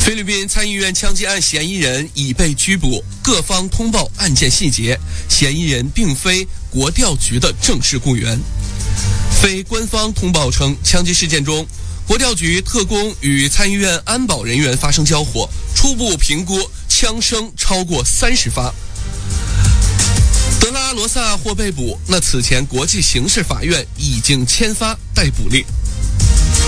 菲律宾参议院枪击案嫌疑人已被拘捕，各方通报案件细节，嫌疑人并非国调局的正式雇员。非官方通报称，枪击事件中，国调局特工与参议院安保人员发生交火，初步评估枪声超过30发。德拉罗萨或被捕，那此前国际刑事法院已经签发逮捕令。